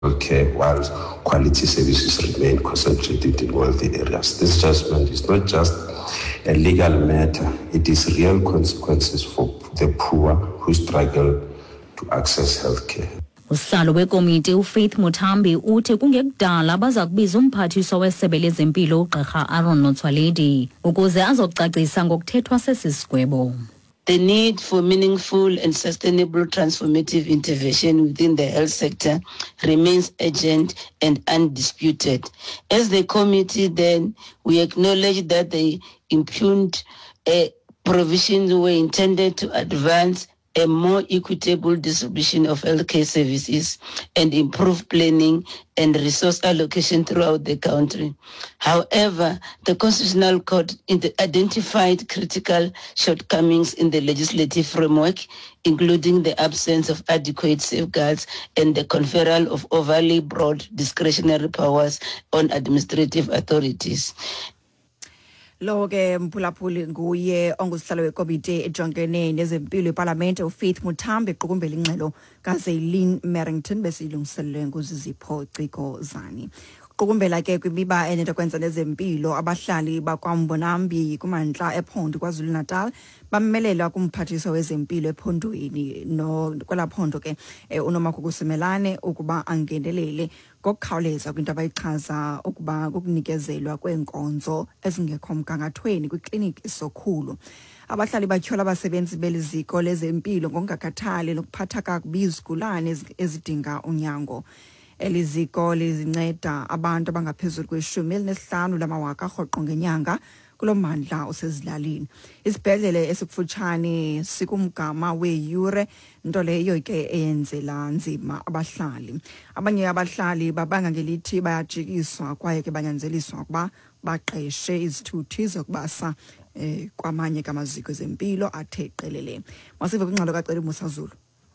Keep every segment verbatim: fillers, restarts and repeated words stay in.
care while quality services remain concentrated in wealthy areas. This judgment is not just a legal matter, it is real consequences for the poor who struggle to access healthcare. Usihlalo wekomiti uFaith Muthambi uthi kungekudala baza kubiza umphathiswa wesebe lezempilo uGqirha Aaron Motsoaledi ukuze azocacisa ngokuthethwa sesisigwebo. The need for meaningful and sustainable transformative intervention within the health sector remains urgent and undisputed. As the committee, then, we acknowledge that the impugned uh, provisions were intended to advance a more equitable distribution of healthcare services and improve planning and resource allocation throughout the country. However, the Constitutional Court identified critical shortcomings in the legislative framework, including the absence of adequate safeguards and the conferral of overly broad discretionary powers on administrative authorities. Lo ke mphulaphuli nguye ongusihlalo wekomiti ejongene nezempilo eParliament uFaith Muthambi equkumbela ingxelo kaZaylene Merrington besilungiselelwe nguzizipho Ciko Zani. Ukukumbela ke kwimiba enento kwenza nezempilo abahlali bakwaMbonambi kumantla ePhondo kwaZulu Natal bamemelela kumphathiswa wezempilo ephondweni no kwelaphondo ke uNomakhukhusimelane ukuba angenelele ngokukhawuleza kwinto abayichaza ukuba kukunikezelwa kwenkonzo ezingekho mgangathweni kwikliniki sokhulu. Abahlali batyhola abasebenzi beliziko lezempilo ngokungakhathali nokuphatha kakubi izigulane ezidinga unyango. Eliziko lizinceda abantu abangaphezulu kweshumi elinesihlanu lamawaka rhoqo ngenyanga kulo mandla osezilalini. Isibhedlele esikufutshane sikumgama weyure nto leyo ke eyenzela nzima abahlali. Abanye abahlali babanga ngelithi bayajikiswa kwaye ke banyanzeliswa ukuba baqeshe izithuthi zokubasa eh, kwamanye kamaziko ezempilo athe qelele. Masive kwingxelo kaCeli Musazulu.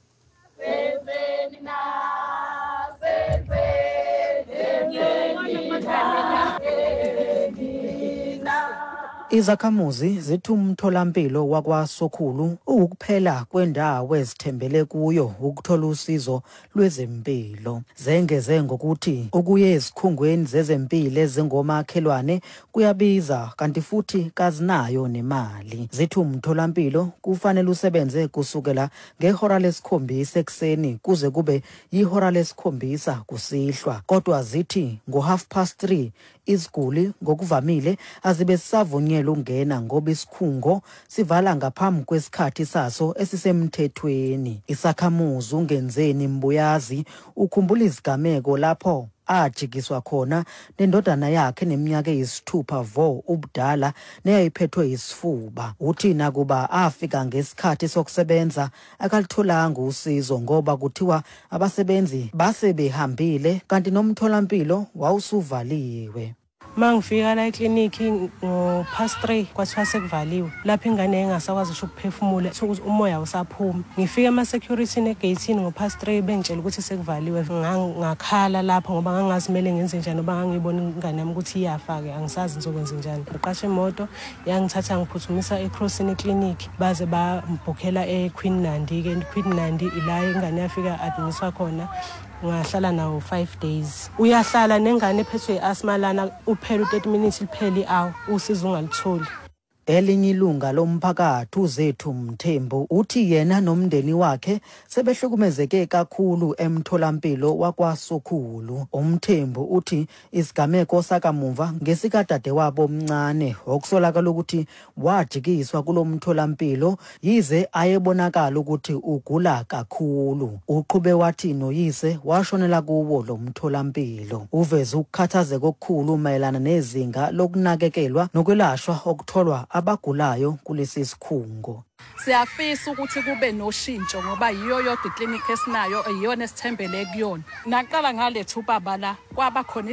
Izakhamuzi zithi umtholampilo wakwaSokhulu ukuphela kwendawo ezithembele kuyo ukuthola usizo lwezempilo. Zengeze ngokuthi ukuye ezikhungweni zezempilo ezingomakhelwane kuyabiza kanti futhi kazinayo nemali. Zithi umtholampilo kufanele usebenze kusukela ngehora lesikhombisa ekseni kuze kube yihora lesikhombisa kusihlwa. Kodwa zithi ngo half past three iziguli ngokuvamile azibe sisavunyelwa ungena ngoba isikhungo sivala ngaphambi kwesikhathi saso esisemthethweni. Isakhamuzi ungenzeni Mbuyazi ukhumbula izigameko lapho ajikiswa khona nendodana yakhe neminyaka eyisithupha vo ubudala neyayiphethwe isifuba. Uthina kuba afika ngesikhathi sokusebenza akalitholanga usizo ngoba kuthiwa abasebenzi base behambile kanti nomtholampilo wawusuvaliwe. Mangifika la ekliniki ngo past three kwathiwa sekuvaliwe lapho ingane engasakwazi ukuphefumula ukuthi umoya usaphuma. Ngifika ama security negate ngo past three bengitshela ukuthi sekuvaliwe. Ngakhala lapho ngoba ngangazimele ngenze njani ngoba ngangibona ingane yami ukuthi iyafa ke angisazi ngizokwenza njani. Uqashe imoto yangithatha ngiphuthumisa eCrossing Clinic baze bambhokhela eQueen Nandi ke Queen Nandi ila ingane yafika admiswa khona. Ngahlala nawo five days. Uyahlala nengane ephethwe asthma lana uphela thirty minutes lipheli awu usizo ungalitholi. Elinye ilunga lomphakathi uZethu Mthembu uthi yena nomndeni wakhe sebehlukumezeke kakhulu emtholampilo wakwaSokhulu. Umthembu uthi isigameko sakamuva ngesikadade wabo omncane okusolakala ukuthi wajikiswa kulomtholampilo yize ayebonakala ukuthi ugula kakhulu. Uqhube wathi noyise washonela kuwo lo mtholampilo. Uveze ukukhathazeka okukhulu mayelana nezinga lokunakekelwa nokwelashwa okutholwa abagulayo kulesi sikhungo. Siyafisa ukuthi kube noshintsho ngoba yiyo yodwa iclinic esinayo iyona esithembele kuyona. Naqala ngalethu ubaba la kwaba khona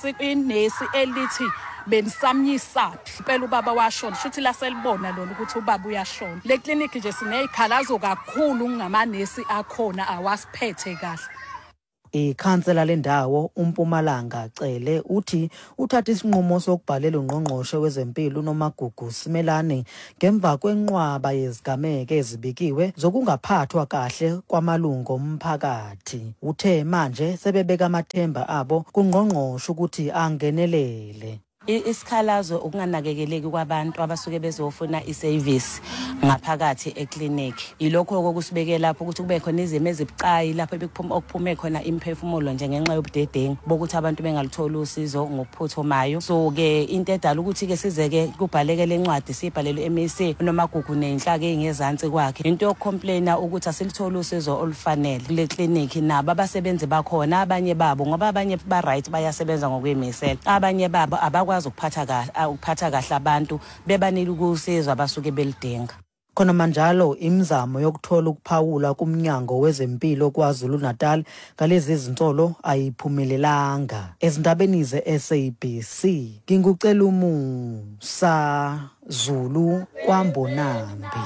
inesi elithi benisamnyisaphi impela ubaba washona shuthi la selibona lona ukuthi ubaba uyashona. Le clinic nje sinezikhalazo kakhulu ngamanesi akhona awasiphethe kahle. Ikhansela lendawo uMpumalanga Cele uthi uthatha isinqumo sokubhalela ungqongqoshe wezempilo uNomagugu Simelane ngemva kwenqwaba yezigameke ezibikiwe zokungaphathwa kahle kwamalungu omphakathi. Uthe manje sebebeka amathemba abo kungqongqoshe ukuthi angenelele. Isikhalazo ukunganakekeleki kwabantu abasuke bezofuna iservice ngaphakathi eclinic. Ilokho okusibeke lapho ukuthi kube khona izimo ezibucayi lapho bekuphuma okuphume khona imphefumulo nje ngenxa yobudedengu bokuthi abantu bengaluthola usizo ngokuphuthumayo. So ke into edala ukuthi ke sizeke kubhaleke lencwadi sibhalelwe M A C uNomagugu nenhlaka engezansi kwakhe. Into yokcomplaina ukuthi asilithola usizo olufanele kule clinic nabo abasebenzi bakhona abanye babo ngoba abanye ba right bayasebenza ngokwemisela. Abanye babo abakwazi ukuphatha kahle ukuphatha kahle abantu bebanile ukusizwa abasuke belidinga. Khona manjalo imizamo yokuthola ukuphawula kumnyango wezempilo kwaZulu Natal ngalezi izinsolo ayiphumelelanga. Ezindabeni ze-S A B C ngingucela umusa Zulu kwaMbonambi.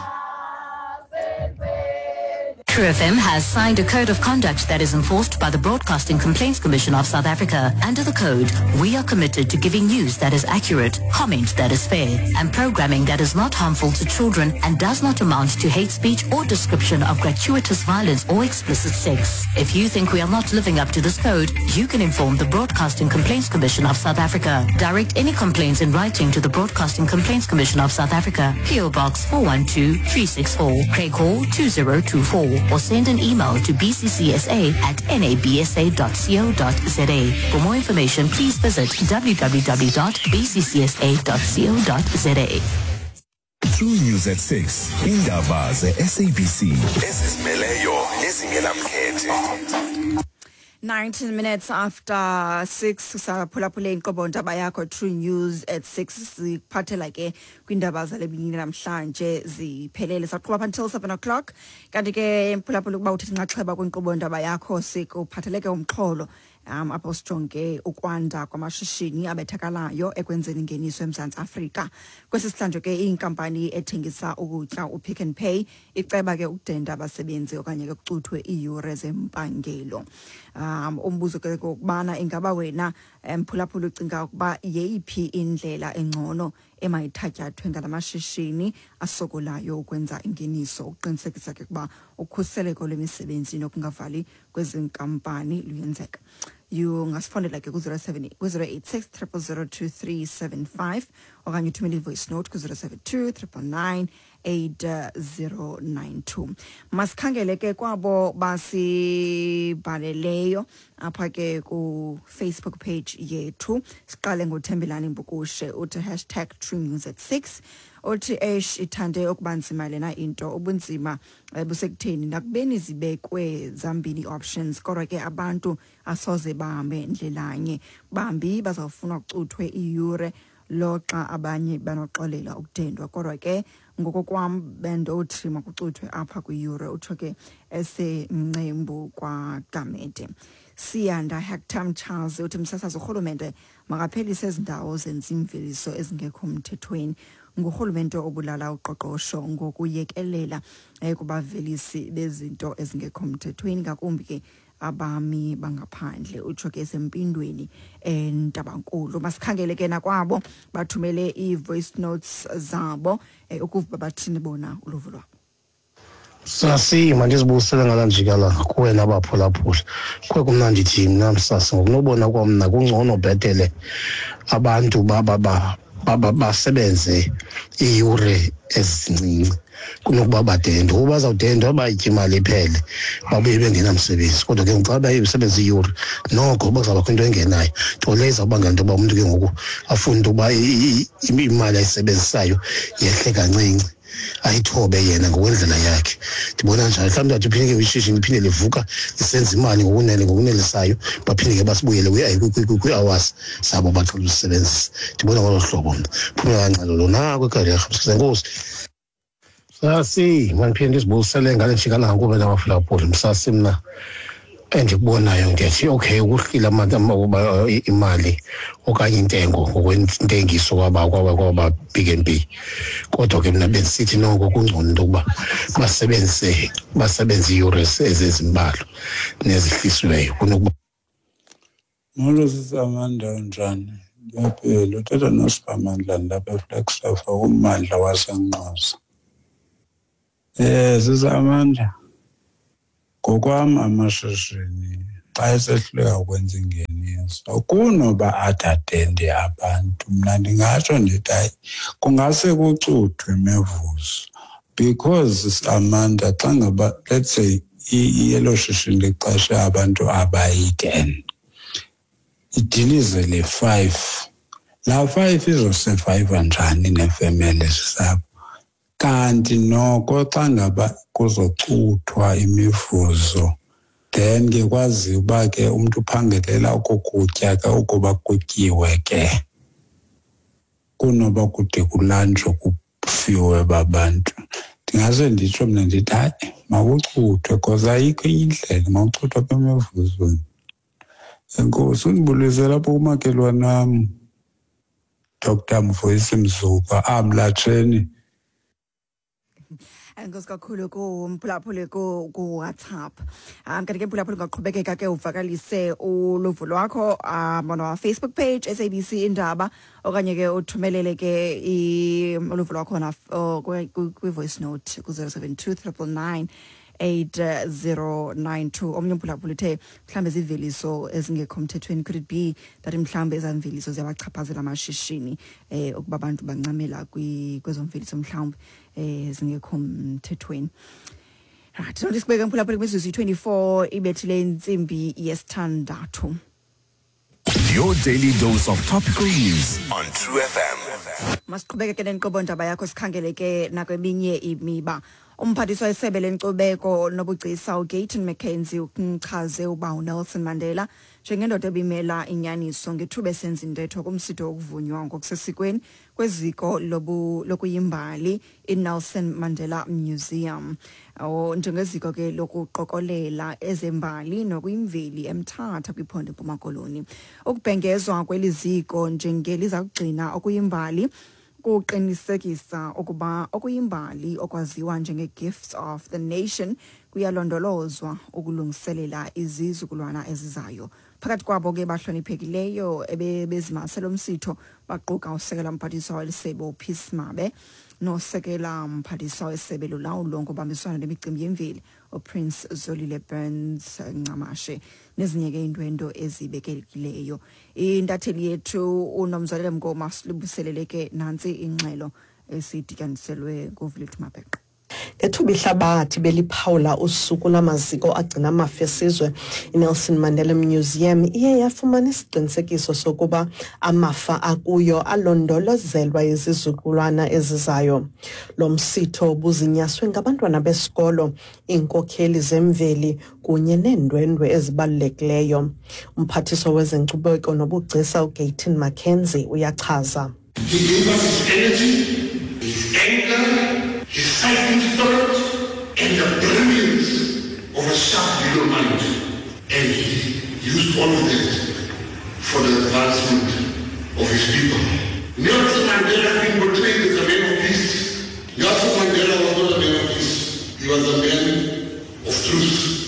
True F M has signed a code of conduct that is enforced by the Broadcasting Complaints Commission of South Africa. Under the code, we are committed to giving news that is accurate, comment that is fair, and programming that is not harmful to children and does not amount to hate speech or description of gratuitous violence or explicit sex. If you think we are not living up to this code, you can inform the Broadcasting Complaints Commission of South Africa. Direct any complaints in writing to the Broadcasting Complaints Commission of South Africa, P O Box four one two three six four, Craig Hall two zero two four, or send an email to b c c s a at n a b s a dot co dot z a. For more information, please visit w w w dot b c c s a dot co dot z a. True News at six. Indaba ze-S A B C ezizimeleyo ezingenamkhethe. nineteen minutes after six saphulaphula inqobo ndaba yakho True News at six siphathela ke kwindaba zalebini namhlanje ziphelele saqhuba until seven o'clock kanti ke imphulaphula kuba uthethe inxaxheba kwinqobo ndaba yakho sikuphatheleke umxholo um apho sijonge ukwanda kwamashishini abethakalayo ekwenzeni ingeniso eMzantsi Afrika. Kwesisihlanjwe ke inkampani ethengisa ukutya uPick n Pay iceba ke ukudenda abasebenzi okanye ke kucuthwe iiyure zempangelo. Um umbuzo ke ukubana ingaba wena mphulaphula ucinga ukuba yeyiphi indlela engcono emayithatyathwe ngalamashishini asokolayo ukwenza ingeniso uqinisekisa ke kuba ukhuseleko lwemisebenzi nokungavali kwezinkampani luyenzeka. You ngasifondela ke ku zero seven ku zero eight six zero zero two three seven five okanye uthumele voice note ku zero seven two nine nine eight zero nine two. Masikhangele ke kwabo basibhaleleyo apha ke ku Facebook page yethu. Siqale ngoThembelani Mbukushe uthi hashtag True News at six. Othi esh ithande okubanzima lena into ubunzima busekutheni nakubeni zibekwe zambini options kodwa ke abantu asoze bahambe endlelanye bambi bazawufuna ukucuthwe iyure loxa abanye banoxolela ukudendwa kodwa ke ngokokwam bendo uthi makucuthwe apha kwiyure utho ke esemncembu kwa Gamede. Siyanda Hector Charles uthi msasazo urhulumente makaphelise izindawo zenza imveliso ezingekho mthethweni ngurhulumente obulala uqoqosho ngokuyekelela kubavelisi bezinto ezingekho mthethweni ngakumbi ke abami bangaphandle utsho ke esempindweni eNtabankulu. Masikhangele ke nakwabo bathumele i-voice notes zabo ukuba bathini bona uluvo lwabo. Sasi mandizibusele ngalanjikala kuwena abaphulaphula kwe kumnandi team namsasi ngokunobona kwamna kungcono bhetele abantu baba baba basebenze iyure ezincinci kunokuba badende ukuba bazawudendwa bayitye imali iphele babuye bengenamsebenzi kodwa ke ngicaba isebenza iyure noko bazaba kwinto engenayo nto leyo izawubangela into yoba umuntu ke ngoku afune into yoba imali ayisebenzisayo yehle kancinci ayithobe yena ngokwendlela yakhe. Ndibona njalo mhlawumbi athi uphinde ke ishishini liphinde livuka lisenza imali ngokunene ngokunelisayo baphinde ke basibuyele kwi-hours zabo baxela usebenzisa. Ndibona ngolo hlobo mna phumela kancane lona kwekariyera enkosi. Sasi maniphinde ndizibusele ngale njikalanga kube nabaphulaphula msasi mna endikubonayo ndiyathi okay ukuhlila imali okanye intengo ngokwentengiso kwaba kwaba Pick n Pay kodwa ke mina besithi noko kungcono into kuba basebenzise basebenze iures ezezimbalwa nezihlisiweyo kunokuba Molo sisamanda njani yaphela uthetha noSiphamandla lapha eFlagstaff ummandla waseNqosa eh sisamanda ngokwami amashishini xa esehluleka ukwenza ingeniso kunoba adadende abantu mna ndingatsho ndithi hayi kungase kucuthwe imivuzo because Amanda xa ngaba let's say iyelo shishini liqashe abantu abayi-ten idilize le five la five izosurvive njani nefamily sabo kanti noko xa ngaba kuzocuthwa imivuzo then ke kwazi uba ke umuntu uphangelela ukukutya ke ukuba kutyiwe ke kunoba kude kulanjwe kufiwe babantu ndingase nditsho mna ndithi hayi makucuthwe because ayikho indlela mawucuthwa kwemivuzweni enkosi undibulise lapho kumakelwane wam Doctor Mvoisi Mzuka amlatsheni Enkosi kakhulu kumphulaphuli ku WhatsApp. Um kanti ke mphulaphuli ngaqhubekeka ke uvakalise uluvo lwakho um on Facebook page S A B C Indaba okanye ke uthumelele ke uluvo lwakho na kwi voice note ku zero seven two nine nine eight zero nine two. Omnye umphulaphuli uthe mhlambe iziveliso ezingekho mthethweni, could it be that mhlambe ezamveliso ziyabachaphazela amashishini eh ukuba abantu bancamela kwezomveliso mhlambe eh zingekho mthethweni. Right, so disibeke mphulaphuli kwesizuzu twenty-four ibethile insimbi yesithandathu. Your daily dose of topical news on True F M. Masiqhubeke ke nenkqubo ndaba yakho sikhangele ke nakweminye imiba. Umphathiswa wesebe lenkcubeko nobugcisa uGayton McKenzie uchaze uba uNelson Mandela njengendoda ebimela inyaniso ngethuba esenza intetho kumsitho wokuvunywa ngokusesikweni kweziko lobu lokuyimbali iNelson Mandela Museum njengeziko ke lokuqokolela ezembali nokuyimveli eMthatha kwiphondo eMpuma Koloni. Ukubhengezwa kweliziko njengeliza kugcina okuyimbali kuqinisekisa ukuba okuyimbali okwaziwa njenge-Gifts of the Nation kuyalondolozwa ukulungiselela izizukulwana ezizayo. Phakathi kwabo ke bahloniphekileyo ebebezimasela umsitho baquka usekela mphathiswa wesebe uPeace Mabe nosekela mphathiswa wesebe lolawulo ngobambiswana nemicimbi yemveli uPrince Zolile Burns Ncamashe nezinye ke indwendo ezibekekileyo. Intatheli yethu uNomzalele Mngoma silibuseleleke nansi ingxelo esidikaniselwe kuVulethu Mabheqe. Ethuba ihlabathi beliphawula usuku lamaziko agcina amafa esizwe iNelson Mandela Museum iye yafumana isiqinisekiso sokuba amafa akuyo alondolozelwa izizukulwana ezizayo. Lo msitho buzinyaswe ngabantwana besikolo, iinkokheli zemveli kunye neendwendwe ezibalulekileyo. Umphathiswa wezenkcubeko nobugcisa uGayton McKenzie uyachaza. He gave us his energy, his anger, his fighting spirit, and the brilliance of a sharp little mind. And he used all of that for the advancement of his people. Nelson Mandela has been portrayed as a man of peace. Nelson Mandela was not a man of peace. He was a man of truth.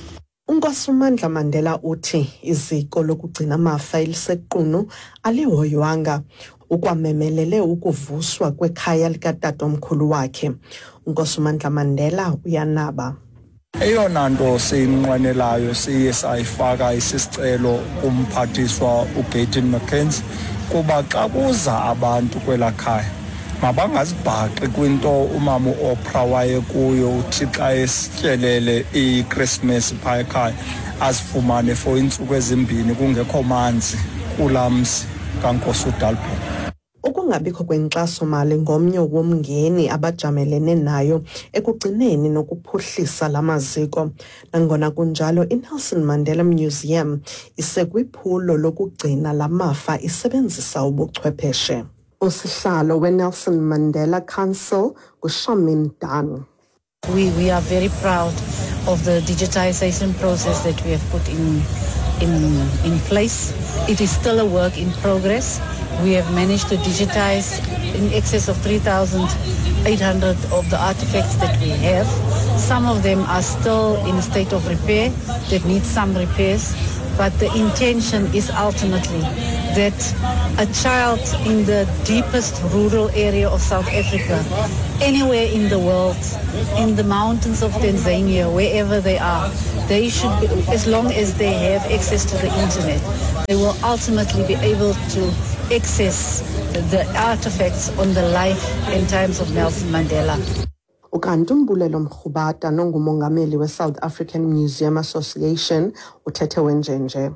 uNkosazana Mandela uthi iziko lokugcina amafa elisequnu alihoywanga, ukwamemelele ukuvuswa kwekhaya likatatomkhulu wakhe. uNkosazana Mandela uyanaba. Eyona nto siyinqwenelayo siye sayifaka isicelo kumphathiswa uGayton McKenzie kuba xa kuza abantu kwela khaya mabangazibhaqi kwinto umama uOprah waye kuyo uthi xa esityelele iChristmas phaya ekhaya azifumane for iintsuku ezimbini kungekho manzi kulamzi kaNkosi uDalton. Ukungabikho kwenkxaso mali ngomnye womngeni abajamelene nayo ekugcineni nokuphuhlisa lamaziko. Nangona kunjalo iNelson Mandela Museum isekwiphulo lokugcina lamafa isebenzisa ubuchwepheshe. Usihlalo weNelson Mandela Council nguShamin Dan. We, we are very proud of the digitization process that we have put in, in, in place. It is still a work in progress. We have managed to digitize in excess of three thousand eight hundred of the artifacts that we have. Some of them are still in a state of repair that need some repairs, but the intention is ultimately that a child in the deepest rural area of South Africa, anywhere in the world, in the mountains of Tanzania, wherever they are, they should be, as long as they have access to the internet, they will ultimately be able to access the artifacts on the life and times of Nelson Mandela. Ukanti uMbulelo Mrhubata nongumongameli we-South African Museum Association uthethe wenjenje.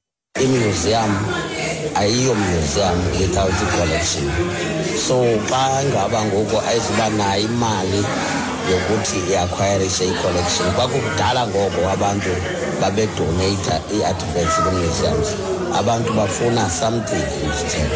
I-museum ayiyo museum without collection. So xa ngaba ngoku ayizuba nayo imali yokuthi i-acquirishe i-collection. Kwakudala ngoko abantu babedonate i-artifacts ku-museums. Abantu bafuna something in return.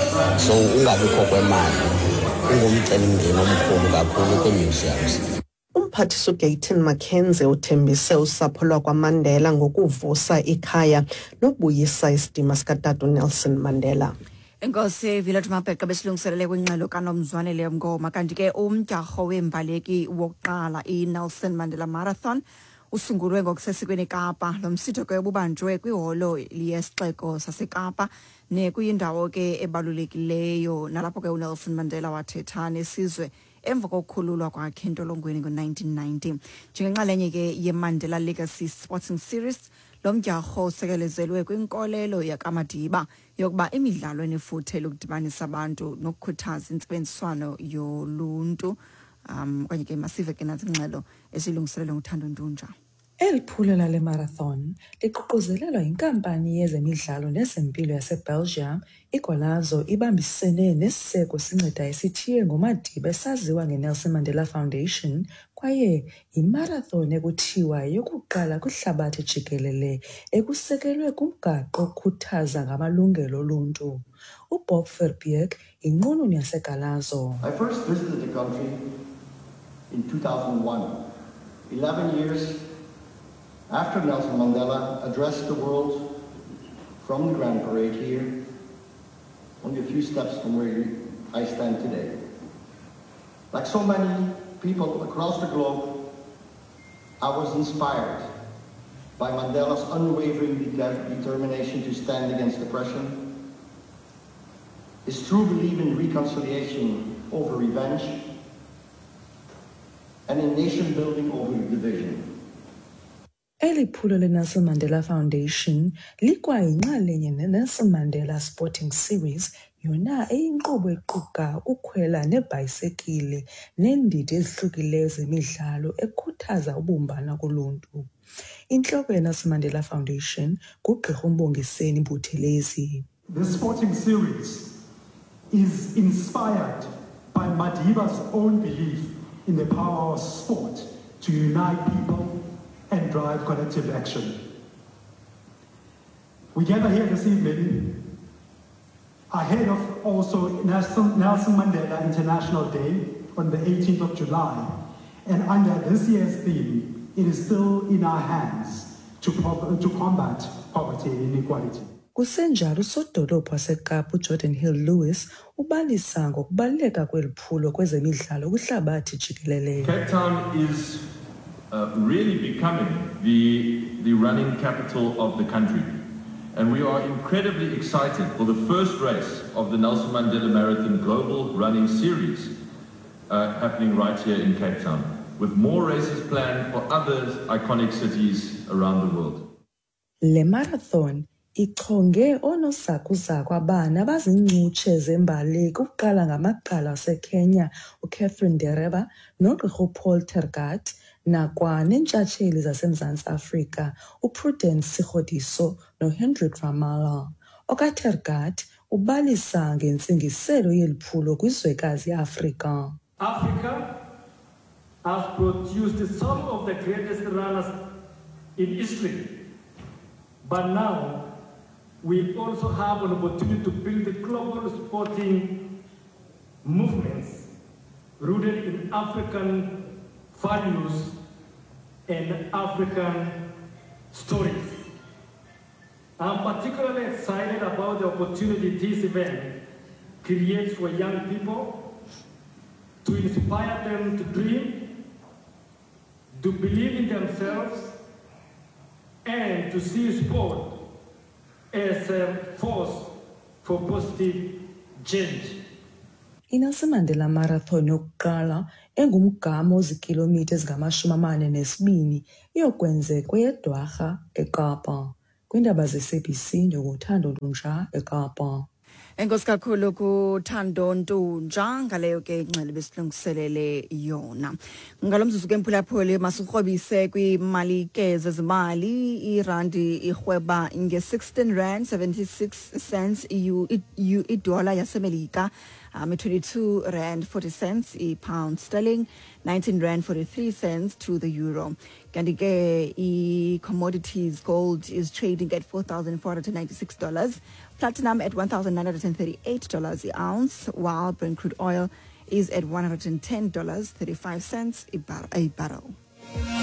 So ungabikho kwemali ungumcelimngeni omkhulu kakhulu kwi-museums. Umphathiswa uGayton McKenzie uthembise usapho lwakwaMandela ngokuvusa ikhaya nokubuyisa isidima sikatata uNelson Mandela. Enkosi Village Mabheka besilungiselele kwingxelo kaNomzwane le ngoma kanti ke umdyarho wembaleki wokuqala iNelson Mandela Marathon usungulwe ngokusesikweni eKapa. Lo msitho ke ububanjwe kwiholo liyesixeko saseKapa nekuyindawo ke ebalulekileyo nalapho ke uNelson Mandela wathetha nesizwe emva kokukhululwa kwakhe entolongweni ngo-nineteen ninety. Njengenxalenye ke yeMandela Legacy Sporting Series, lo mdyarho usekelezelwe kwinkolelo yakaMadiba yokuba imidlalo enefuthe lokudibanisa abantu nokukhuthaza intsebenziswano yoluntu. Um, kanye ke masive ke nazi ingxelo esilungiselelwe nguThando Ntunja. Eli phulo lale marathon liququzelelwa yinkampani yezemidlalo nezempilo yaseBelgium iGolazo ibambisene nesiseko sinceda esithile ngoMadiba esaziwa ngeNelson Mandela Foundation kwaye yimarathon ekuthiwa yokuqala kwihlabathi jikelele ekusekelwe kumgaqo okhuthaza ngamalungelo oluntu. uBob Verbeek inqununu yaseGolazo. I first visited the country in two thousand one, eleven years after Nelson Mandela addressed the world from the Grand Parade here, only a few steps from where I stand today. Like so many people across the globe, I was inspired by Mandela's unwavering de- determination to stand against oppression, his true belief in reconciliation over revenge, and in nation building over division. Eli phulo leNelson Mandela Foundation likwayinxalenye neNelson Mandela Sporting Series, yona eyinkqubo equka ukhwela nebhayisekile neendidi ezihlukileyo zemidlalo ekhuthaza ubumbano koluntu. Intloko yeNelson Mandela Foundation nguGqirha uMbongiseni Buthelezi. The Sporting Series is inspired by Madiba's own belief in the power of sport to unite people and drive collective action. We gather here this evening ahead of also Nelson, Nelson Mandela International Day on the eighteenth of July, and under this year's theme, it is still in our hands to, to combat poverty and inequality. Kusenjalo usodolophu waseKapa uJordan Hill Lewis ubalisa ngokubaluleka kweli phulo kwezemidlalo kwihlabathi jikelele. Cape Town is uh, really becoming the, the running capital of the country. And we are incredibly excited for the first race of the Nelson Mandela Marathon Global Running Series uh, happening right here in Cape Town, with more races planned for other iconic cities around the world. Le marathon ichonge oonozakuzaku abane abaziincutshe zembaleki ukuqala ngamaqala waseKenya uCatherine Dereba noGqirha uPaul Tergat nakwaneentshatsheli zaseMzantsi Afrika uPrudence Sikhodiso noHendrick Ramala. OkaTergat ubalisa ngentsingiselo yeli phulo kwizwekazi yeAfrika. Africa has produced some of the greatest runners in history, but now we also have an opportunity to build the global sporting movements rooted in African values, and African stories. I'm particularly excited about the opportunity this event creates for young people to inspire them to dream, to believe in themselves, and to see sport as a force for positive change. I-Nelson Mandela Marathon yokuqala engumgama ozikilomitha ezingamashumi amane nesibini iyokwenzeka kweyeDwarha eKapa. Kwindaba ze-S A B C ndinguThando Ntunja eKapa. Enkosi kakhulu kuThando Ntunja ngaleyo ke ingxelo besilungiselele yona. Ngalo mzuzu ke mphulaphuli masikrobise kwimali ke zezimali irandi ihweba nge sixteen rand seventy-six cents i-dollar yasemelika. Um, twenty-two rand forty cents a pound sterling, nineteen rand forty-three cents to the euro. Kanti e commodities, gold is trading at four thousand four hundred ninety-six dollars, platinum at one thousand nine hundred thirty-eight dollars a ounce, while Brent crude oil is at one hundred ten dollars thirty-five cents a, bar- a barrel.